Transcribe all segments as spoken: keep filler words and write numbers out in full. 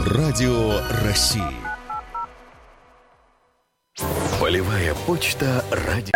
Радио России. Полевая почта радио.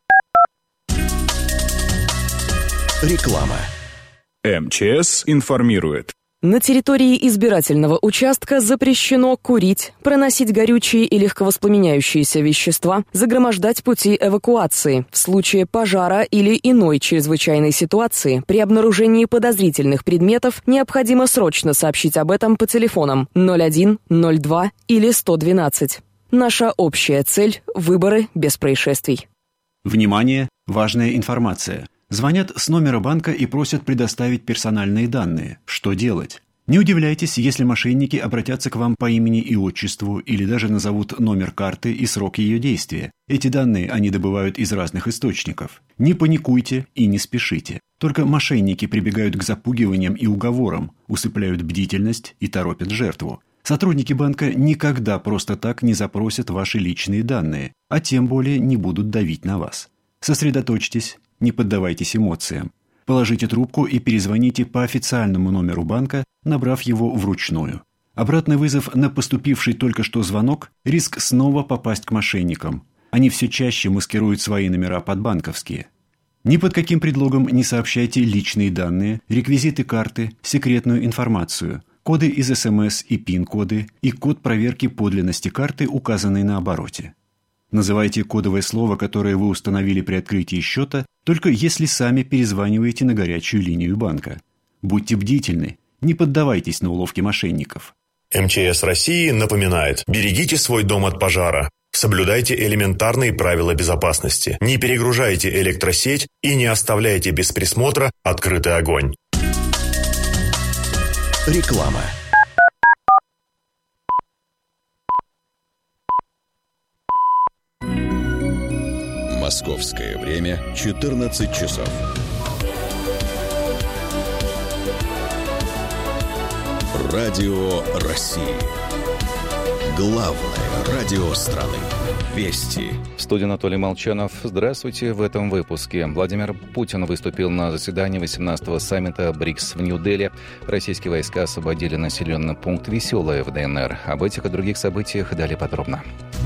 Реклама. МЧС информирует. На территории избирательного участка запрещено курить, проносить горючие и легковоспламеняющиеся вещества, загромождать пути эвакуации. В случае пожара или иной чрезвычайной ситуации при обнаружении подозрительных предметов необходимо срочно сообщить об этом по телефонам ноль один ноль два или сто двенадцать. Наша общая цель – выборы без происшествий. Внимание! Важная информация. Звонят с номера банка и просят предоставить персональные данные. Что делать? Не удивляйтесь, если мошенники обратятся к вам по имени и отчеству или даже назовут номер карты и срок ее действия. Эти данные они добывают из разных источников. Не паникуйте и не спешите. Только мошенники прибегают к запугиваниям и уговорам, усыпляют бдительность и торопят жертву. Сотрудники банка никогда просто так не запросят ваши личные данные, а тем более не будут давить на вас. Сосредоточьтесь. Не поддавайтесь эмоциям. Положите трубку и перезвоните по официальному номеру банка, набрав его вручную. Обратный вызов на поступивший только что звонок – риск снова попасть к мошенникам. Они все чаще маскируют свои номера под банковские. Ни под каким предлогом не сообщайте личные данные, реквизиты карты, секретную информацию, коды из эс эм эс и пин-коды и код проверки подлинности карты, указанный на обороте. Называйте кодовое слово, которое вы установили при открытии счета, только если сами перезваниваете на горячую линию банка. Будьте бдительны, не поддавайтесь на уловки мошенников. МЧС России напоминает: берегите свой дом от пожара, соблюдайте элементарные правила безопасности, не перегружайте электросеть и не оставляйте без присмотра открытый огонь. Реклама. Московское время четырнадцать часов. Радио России. Главное радио страны. Вести. В студии Анатолий Молчанов. Здравствуйте. В этом выпуске. Владимир Путин выступил на заседании восемнадцатого саммита БРИКС в Нью-Дели. Российские войска освободили населенный пункт Веселое в ДНР. Об этих и других событиях далее подробно.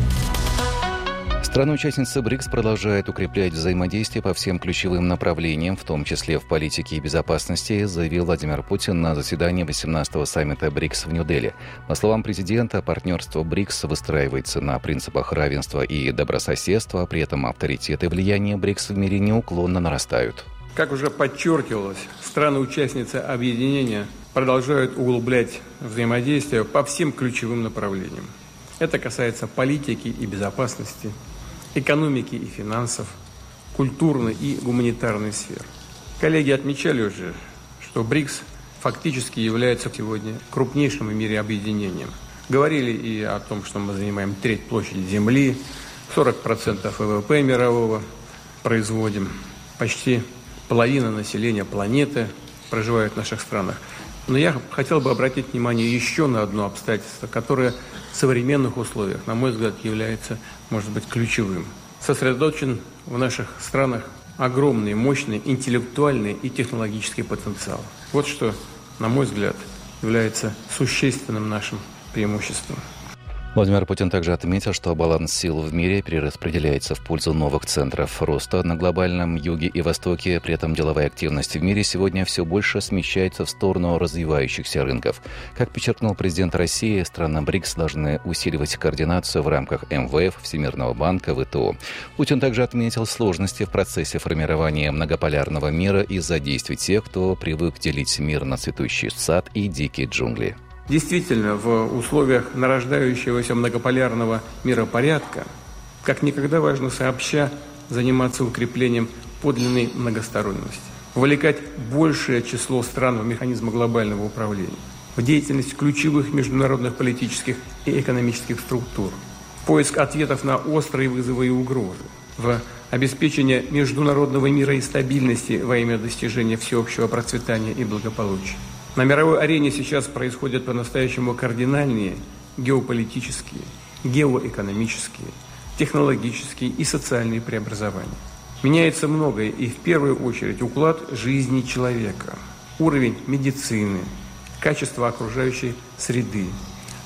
Страны-участницы БРИКС продолжают укреплять взаимодействие по всем ключевым направлениям, в том числе в политике и безопасности, заявил Владимир Путин на заседании восемнадцатого саммита БРИКС в Нью-Дели. По словам президента, партнерство БРИКС выстраивается на принципах равенства и добрососедства, при этом авторитет и влияние БРИКС в мире неуклонно нарастают. Как уже подчеркивалось, страны-участницы объединения продолжают углублять взаимодействие по всем ключевым направлениям. Это касается политики и безопасности, экономики и финансов, культурной и гуманитарной сфер. Коллеги отмечали уже, что БРИКС фактически является сегодня крупнейшим в мире объединением. Говорили и о том, что мы занимаем треть площади Земли, сорок процентов вэ вэ пэ мирового производим, почти половина населения планеты проживает в наших странах. Но я хотел бы обратить внимание еще на одно обстоятельство, которое в современных условиях, на мой взгляд, является, может быть, ключевым. Сосредоточен в наших странах огромный, мощный интеллектуальный и технологический потенциал. Вот что, на мой взгляд, является существенным нашим преимуществом. Владимир Путин также отметил, что баланс сил в мире перераспределяется в пользу новых центров роста на глобальном юге и востоке. При этом деловая активность в мире сегодня все больше смещается в сторону развивающихся рынков. Как подчеркнул президент России, страны БРИКС должны усиливать координацию в рамках эм вэ эф, Всемирного банка, вэ тэ о. Путин также отметил сложности в процессе формирования многополярного мира из-за действий тех, кто привык делить мир на цветущий сад и дикие джунгли. Действительно, в условиях нарождающегося многополярного миропорядка как никогда важно сообща заниматься укреплением подлинной многосторонности, вовлекать большее число стран в механизмы глобального управления, в деятельность ключевых международных политических и экономических структур, в поиск ответов на острые вызовы и угрозы, в обеспечение международного мира и стабильности во имя достижения всеобщего процветания и благополучия. На мировой арене сейчас происходят по-настоящему кардинальные геополитические, геоэкономические, технологические и социальные преобразования. Меняется многое, и в первую очередь уклад жизни человека, уровень медицины, качество окружающей среды,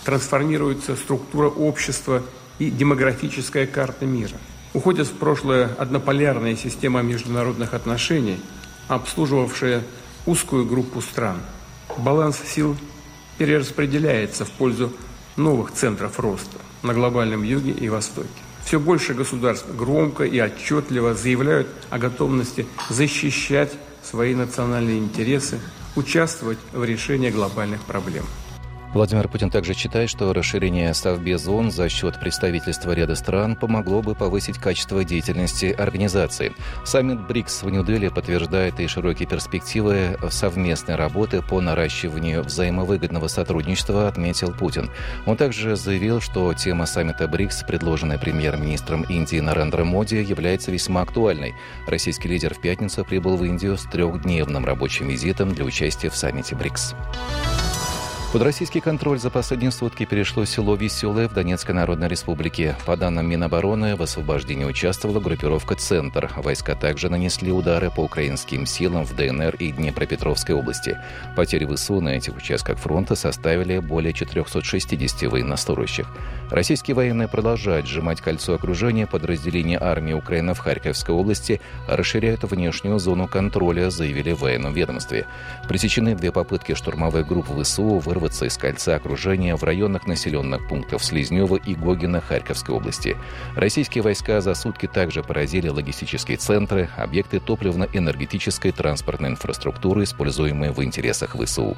трансформируется структура общества и демографическая карта мира. Уходит в прошлое однополярная система международных отношений, обслуживавшая узкую группу стран. Баланс сил перераспределяется в пользу новых центров роста на глобальном юге и востоке. Все больше государств громко и отчетливо заявляют о готовности защищать свои национальные интересы, участвовать в решении глобальных проблем. Владимир Путин также считает, что расширение Совбез-ООН за счет представительства ряда стран помогло бы повысить качество деятельности организации. Саммит БРИКС в Нью-Дели подтверждает и широкие перспективы совместной работы по наращиванию взаимовыгодного сотрудничества, отметил Путин. Он также заявил, что тема саммита БРИКС, предложенная премьер-министром Индии Нарендра Моди, является весьма актуальной. Российский лидер в пятницу прибыл в Индию с трехдневным рабочим визитом для участия в саммите БРИКС. Под российский контроль за последние сутки перешло село Веселое в Донецкой Народной Республике. По данным Минобороны, в освобождении участвовала группировка «Центр». Войска также нанесли удары по украинским силам в ДНР и Днепропетровской области. Потери ВСУ на этих участках фронта составили более четыреста шестьдесят военнослужащих. Российские военные продолжают сжимать кольцо окружения. Подразделения армии Украины в Харьковской области расширяют внешнюю зону контроля, заявили в военном ведомстве. Пресечены две попытки штурмовых групп ВСУ вырваться из кольца окружения в районах населенных пунктов Слизнева и Гогина Харьковской области. Российские войска за сутки также поразили логистические центры, объекты топливно-энергетической транспортной инфраструктуры, используемые в интересах ВСУ.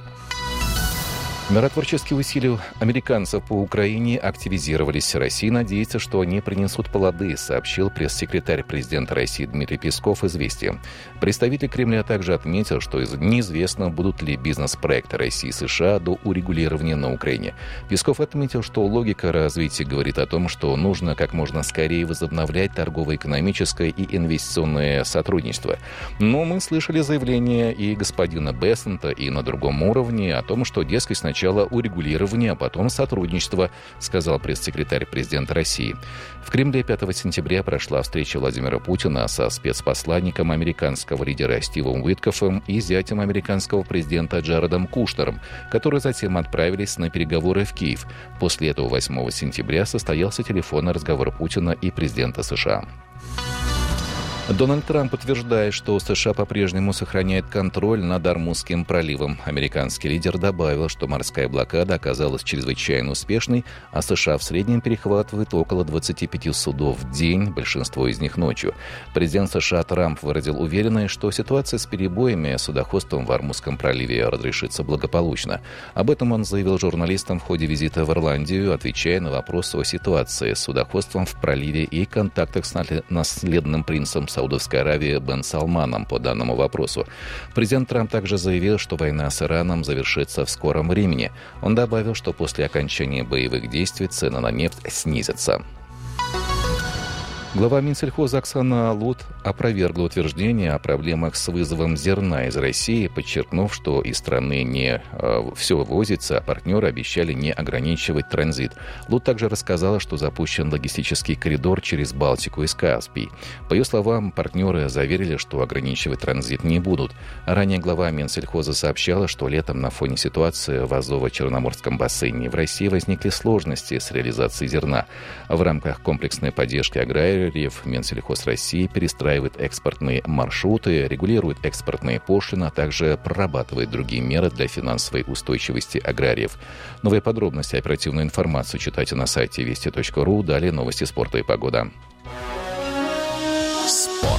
Миротворческие усилия американцев по Украине активизировались. Россия надеется, что они принесут плоды, сообщил пресс-секретарь президента России Дмитрий Песков «Известия». Представитель Кремля также отметил, что неизвестно, будут ли бизнес-проекты России и США до урегулирования на Украине. Песков отметил, что логика развития говорит о том, что нужно как можно скорее возобновлять торгово-экономическое и инвестиционное сотрудничество. Но мы слышали заявления и господина Бессента, и на другом уровне о том, что, дескать, сначала Сначала урегулирование, а потом сотрудничество, сказал пресс-секретарь президента России. В Кремле пятого сентября прошла встреча Владимира Путина со спецпосланником американского лидера Стивом Уиткофом и зятем американского президента Джаредом Кушнером, которые затем отправились на переговоры в Киев. После этого восьмого сентября состоялся телефонный разговор Путина и президента США. Дональд Трамп утверждает, что США по-прежнему сохраняет контроль над Ормузским проливом. Американский лидер добавил, что морская блокада оказалась чрезвычайно успешной, а США в среднем перехватывает около двадцати пяти судов в день, большинство из них ночью. Президент США Трамп выразил уверенность, что ситуация с перебоями судоходством в Ормузском проливе разрешится благополучно. Об этом он заявил журналистам в ходе визита в Ирландию, отвечая на вопрос о ситуации с судоходством в проливе и контактах с наследным принцем Саудовской Аравии Бен Салманом по данному вопросу. Президент Трамп также заявил, что война с Ираном завершится в скором времени. Он добавил, что после окончания боевых действий цены на нефть снизятся. Глава Минсельхоза Оксана Алут опровергла утверждение о проблемах с вызовом зерна из России, подчеркнув, что из страны не э, все вывозится, а партнеры обещали не ограничивать транзит. Лут также рассказала, что запущен логистический коридор через Балтику из Каспий. По ее словам, партнеры заверили, что ограничивать транзит не будут. Ранее глава Минсельхоза сообщала, что летом на фоне ситуации в Азово-Черноморском бассейне в России возникли сложности с реализацией зерна. В рамках комплексной поддержки аграриев Минсельхоз России перестраивает экспортные маршруты, регулирует экспортные пошлины, а также прорабатывает другие меры для финансовой устойчивости аграриев. Новые подробности и оперативную информацию читайте на сайте вести точка ру. Далее новости спорта и погода. Спорт.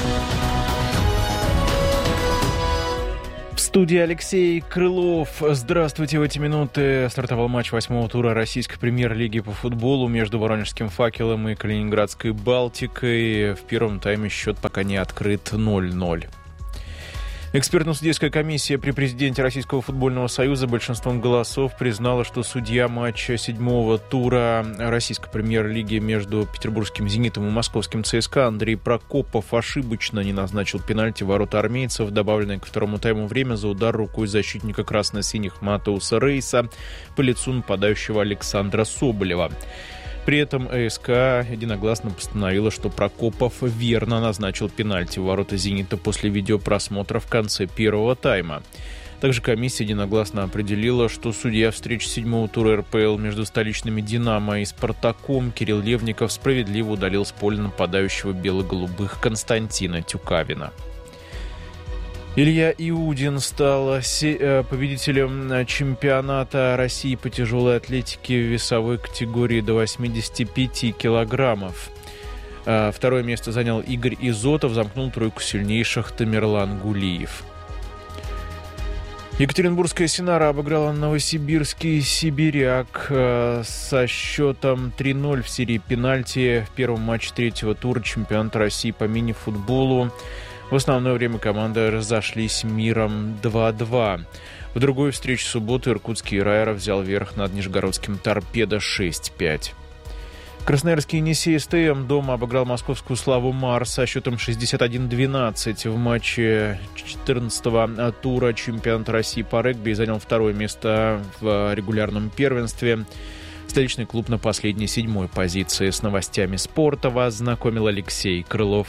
В студии Алексей Крылов. Здравствуйте. В эти минуты стартовал матч восьмого тура российской премьер-лиги по футболу между Воронежским «Факелом» и Калининградской «Балтикой». В первом тайме счет пока не открыт ноль ноль. Экспертно-судейская комиссия при президенте Российского футбольного союза большинством голосов признала, что судья матча седьмого тура российской премьер-лиги между петербургским «Зенитом» и московским ЦСКА Андрей Прокопов ошибочно не назначил пенальти в ворота армейцев, добавленное ко второму тайму время за удар рукой защитника красно-синих Матеуса Рейса по лицу нападающего Александра Соболева. При этом ЭСК единогласно постановила, что Прокопов верно назначил пенальти в ворота «Зенита» после видеопросмотра в конце первого тайма. Также комиссия единогласно определила, что судья встречи седьмого тура эр пэ эл между столичными «Динамо» и «Спартаком» Кирилл Левников справедливо удалил с поля нападающего бело-голубых Константина Тюкавина. Илья Иудин стал победителем чемпионата России по тяжелой атлетике в весовой категории до восьмидесяти пяти килограммов. Второе место занял Игорь Изотов, замкнул тройку сильнейших Тамерлан Гулиев. Екатеринбургская «Синара» обыграла новосибирский «Сибиряк» со счетом три ноль в серии пенальти в первом матче третьего тура чемпионата России по мини-футболу. В основное время команды разошлись миром два-два. В другой встрече субботы иркутский «Райра» взял верх над нижегородским «Торпедо» шесть пять. Красноярский «Енисей СТМ» дома обыграл московскую «Славу Марс со счетом шестьдесят один двенадцать в матче четырнадцатого тура чемпионата России по регби и занял второе место в регулярном первенстве. Столичный клуб на последней седьмой позиции. С новостями спорта вас знакомил Алексей Крылов.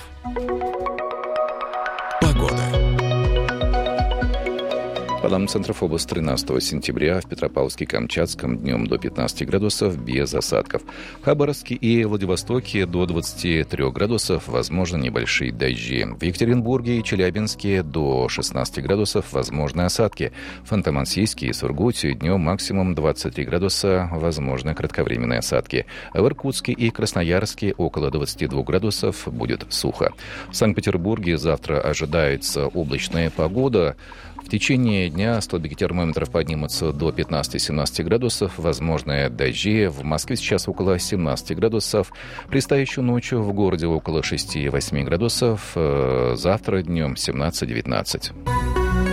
Погода. По данным Центров, область тринадцатого сентября в Петропавловске-Камчатском днем до пятнадцати градусов без осадков. В Хабаровске и Владивостоке до двадцати трёх градусов возможны небольшие дожди. В Екатеринбурге и Челябинске до шестнадцати градусов возможны осадки. В Ханты-Мансийске и Сургуте днем максимум двадцать три градуса, возможны кратковременные осадки. В Иркутске и Красноярске около двадцати двух градусов будет сухо. В Санкт-Петербурге завтра ожидается облачная погода. В течение дня столбики термометров поднимутся до пятнадцати-семнадцати градусов. Возможные дожди. В Москве сейчас около семнадцати градусов. Предстоящую ночью в городе около шести-восьми градусов. Завтра днем семнадцать-девятнадцать.